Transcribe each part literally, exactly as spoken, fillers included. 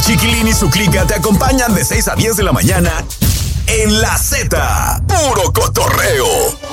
Chiquilín y su clica te acompañan de seis a diez de la mañana en La Z, puro cotorreo.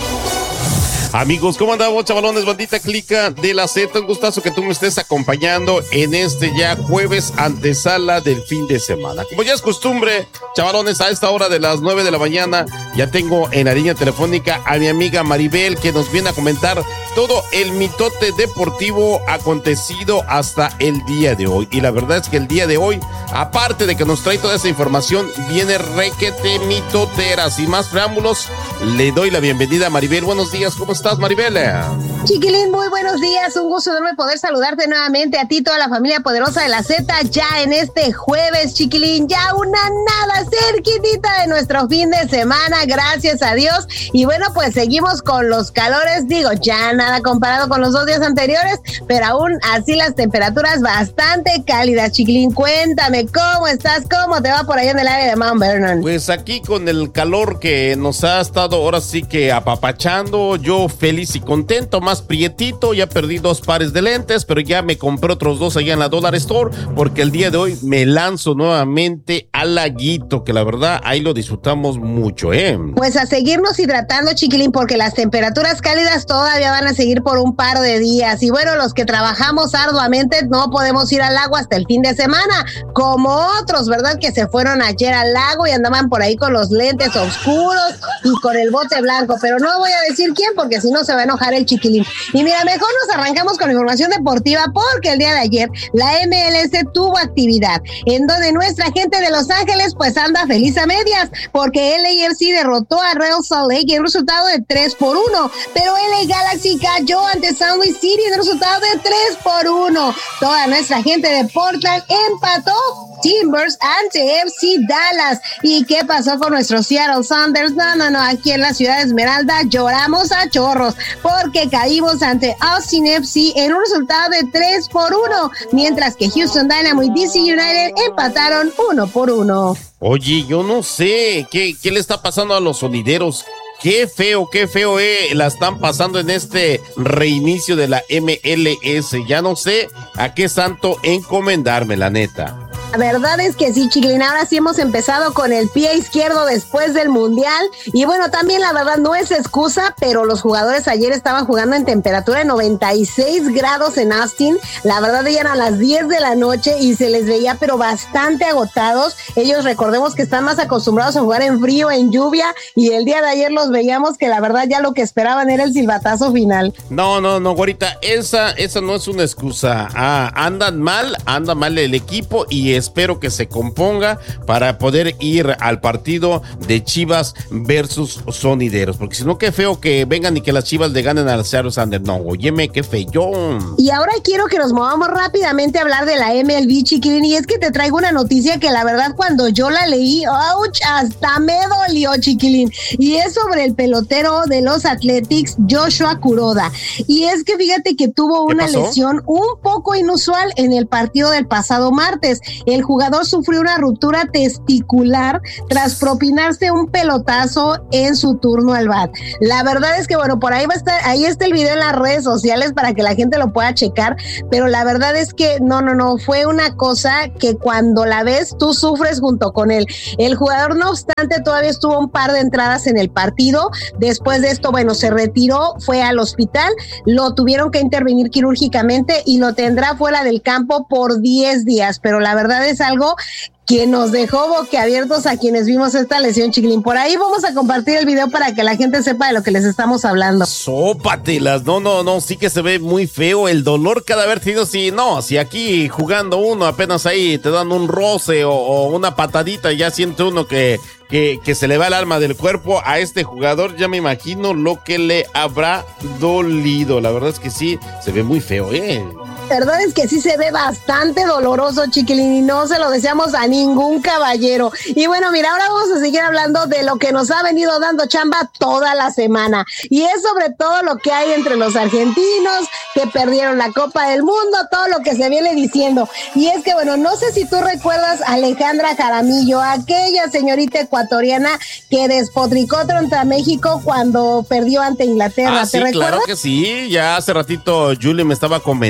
Amigos, ¿cómo andamos, chavalones? Bandita clica de La Z, un gustazo que tú me estés acompañando en este ya jueves antesala del fin de semana. Como ya es costumbre, chavalones, a esta hora de las nueve de la mañana ya tengo en la línea telefónica a mi amiga Maribel, que nos viene a comentar todo el mitote deportivo acontecido hasta el día de hoy. Y la verdad es que el día de hoy, aparte de que nos trae toda esa información, viene requete mitotera. Sin más preámbulos, le doy la bienvenida a Maribel. Buenos días, ¿cómo estás, Maribel? Chiquilín, muy buenos días, un gusto enorme poder saludarte nuevamente a ti, toda la familia poderosa de La Z, ya en este jueves, Chiquilín, ya una nada cerquitita de nuestro fin de semana, gracias a Dios. Y bueno, pues seguimos con los calores, digo, ya nada comparado con los dos días anteriores, pero aún así las temperaturas bastante cálidas. Chiquilín, cuéntame, ¿cómo estás? ¿Cómo te va por allá en el área de Mount Vernon? Pues aquí con el calor que nos ha estado ahora sí que apapachando, yo feliz y contento, más prietito, ya perdí dos pares de lentes, pero ya me compré otros dos allá en la Dollar Store, porque el día de hoy me lanzo nuevamente al laguito, que la verdad ahí lo disfrutamos mucho, ¿eh? Pues a seguirnos hidratando, Chiquilín, porque las temperaturas cálidas todavía van a seguir por un par de días, y bueno, los que trabajamos arduamente no podemos ir al lago hasta el fin de semana, como otros, ¿verdad? Que se fueron ayer al lago y andaban por ahí con los lentes oscuros y con el bote blanco, pero no voy a decir quién, porque si no se va a enojar el Chiquilín. Y mira, mejor nos arrancamos con información deportiva, porque el día de ayer la M L S tuvo actividad, en donde nuestra gente de Los Ángeles pues anda feliz a medias, porque L A F C derrotó a Real Salt Lake en un resultado de tres por uno, pero L A Galaxy cayó ante San Luis City en un resultado de tres por uno. Toda nuestra gente de Portland empató Timbers ante F C Dallas. ¿Y qué pasó con nuestros Seattle Sounders? No, no, no, aquí en la ciudad de Esmeralda lloramos a chorros, porque caímos ante Austin F C en un resultado de tres por uno, mientras que Houston Dynamo y D C United empataron uno por uno. Oye, yo no sé, ¿qué, qué le está pasando a los sonideros? Qué feo, qué feo, eh, la están pasando en este reinicio de la M L S. Ya no sé a qué santo encomendarme, la neta. La verdad es que sí, Chiquilín, ahora sí hemos empezado con el pie izquierdo después del Mundial, y bueno, también la verdad no es excusa, pero los jugadores ayer estaban jugando en temperatura de noventa y seis grados en Austin. La verdad eran a las diez de la noche y se les veía pero bastante agotados. Ellos, recordemos que están más acostumbrados a jugar en frío, en lluvia, y el día de ayer los veíamos que la verdad ya lo que esperaban era el silbatazo final. No, no, no, güerita, esa, esa no es una excusa. Ah, andan mal, anda mal el equipo, y espero que se componga para poder ir al partido de Chivas versus Sonideros, porque si no, qué feo que vengan y que las Chivas le ganen al Seattle Sounders. No, óyeme, qué feo. Y ahora quiero que nos movamos rápidamente a hablar de la M L B, Chiquilín, y es que te traigo una noticia que la verdad cuando yo la leí, ouch, hasta me dolió, Chiquilín, y es sobre el pelotero de los Athletics, Joshua Kuroda. Y es que fíjate que tuvo una lesión un poco inusual en el partido del pasado martes. El jugador sufrió una ruptura testicular tras propinarse un pelotazo en su turno al bat. La verdad es que, bueno, por ahí va a estar, ahí está el video en las redes sociales para que la gente lo pueda checar, pero la verdad es que no, no, no, fue una cosa que cuando la ves, tú sufres junto con él. El jugador, no obstante, todavía estuvo un par de entradas en el partido. Después de esto, bueno, se retiró, fue al hospital, lo tuvieron que intervenir quirúrgicamente y lo tendrá fuera del campo por diez días, pero la verdad es algo que nos dejó boquiabiertos a quienes vimos esta lesión, Chiquilín. Por ahí vamos a compartir el video para que la gente sepa de lo que les estamos hablando. Sópatelas, no, no, no, sí que se ve muy feo el dolor cada vez tenido, si no, si aquí jugando uno apenas ahí te dan un roce o, o una patadita, ya siente uno que, que, que se le va el alma del cuerpo. A este jugador ya me imagino lo que le habrá dolido. La verdad es que sí, se ve muy feo, eh. La verdad es que sí se ve bastante doloroso, Chiquilín, y no se lo deseamos a ningún caballero. Y bueno, mira, ahora vamos a seguir hablando de lo que nos ha venido dando chamba toda la semana, y es sobre todo lo que hay entre los argentinos que perdieron la Copa del Mundo, todo lo que se viene diciendo. Y es que, bueno, no sé si tú recuerdas a Alejandra Jaramillo, aquella señorita ecuatoriana que despotricó contra México cuando perdió ante Inglaterra. Ah, ¿Te sí, recuerdas? Claro que sí, ya hace ratito Julie me estaba comentando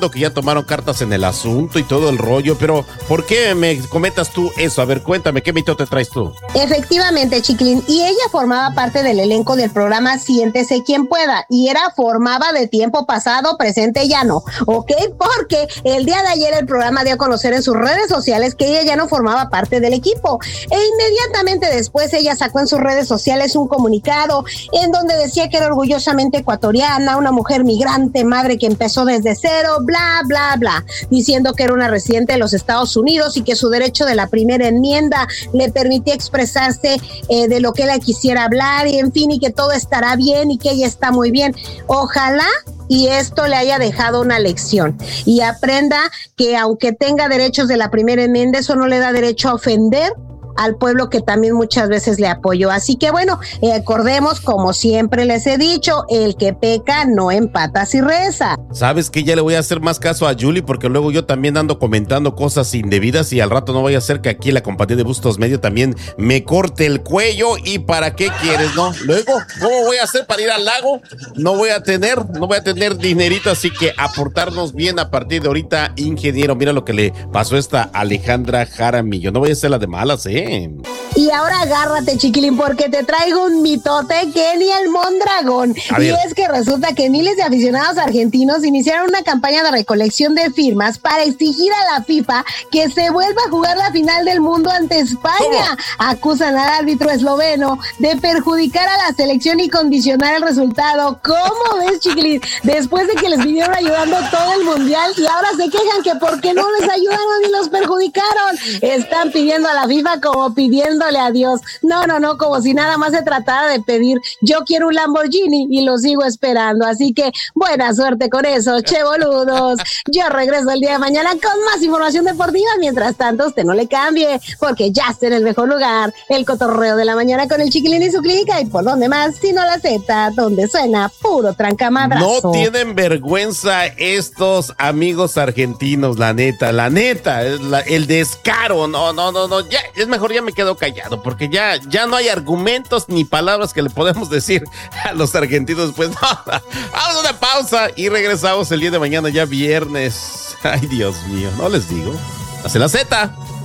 entiendo que ya tomaron cartas en el asunto y todo el rollo, pero ¿por qué me comentas tú eso? A ver, cuéntame, ¿qué mito te traes tú? Efectivamente, Chiquilín, y ella formaba parte del elenco del programa Siéntese Quien Pueda, y era formaba de tiempo pasado, presente ya no, ¿ok? Porque el día de ayer el programa dio a conocer en sus redes sociales que ella ya no formaba parte del equipo, e inmediatamente después ella sacó en sus redes sociales un comunicado en donde decía que era orgullosamente ecuatoriana, una mujer migrante, madre que empezó desde cero, bla, bla, bla, diciendo que era una residente de los Estados Unidos y que su derecho de la primera enmienda le permitía expresarse eh, de lo que ella quisiera hablar y en fin, y que todo estará bien y que ella está muy bien. Ojalá y esto le haya dejado una lección y aprenda que aunque tenga derechos de la primera enmienda, eso no le da derecho a ofender al pueblo que también muchas veces le apoyó. Así que bueno, eh, acordemos, como siempre les he dicho, el que peca no empata si reza. ¿Sabes qué? Ya le voy a hacer más caso a Julie porque luego yo también ando comentando cosas indebidas y al rato no vaya a ser que aquí la compañía de Bustos Medio también me corte el cuello. ¿Y para qué quieres, no? Luego, ¿cómo voy a hacer para ir al lago? No voy a tener, no voy a tener dinerito, así que aportarnos bien a partir de ahorita, ingeniero. Mira lo que le pasó a esta Alejandra Jaramillo. No voy a ser la de malas, ¿eh? Y ahora agárrate, Chiquilín, porque te traigo un mitote que ni el Mondragón. Y es que resulta que miles de aficionados argentinos iniciaron una campaña de recolección de firmas para exigir a la FIFA que se vuelva a jugar la final del mundo ante España. ¿Cómo? Acusan al árbitro esloveno de perjudicar a la selección y condicionar el resultado. ¿Cómo ves, Chiquilín? Después de que les vinieron ayudando todo el mundial y ahora se quejan que por qué no les ayudaron y los perjudicaron. Están pidiendo a la FIFA como pidiéndole a Dios. No, no, no, como si nada más se tratara de pedir yo quiero un Lamborghini y lo sigo esperando. Así que buena suerte con eso, che boludos. Yo regreso el día de mañana con más información deportiva. Mientras tanto, usted no le cambie, porque ya está en el mejor lugar, el cotorreo de la mañana con el Chiquilín y su clínica. Y por dónde más, sino la Z, donde suena puro trancamadrazo. No tienen vergüenza estos amigos argentinos, la neta, la neta, es la, el descaro. No, no, no, no, ya es mejor ya me quedo callado porque ya, ya no hay argumentos ni palabras que le podemos decir a los argentinos. Pues no, vamos a una pausa y regresamos el día de mañana, ya viernes. Ay, Dios mío, no les digo. Hace la Z.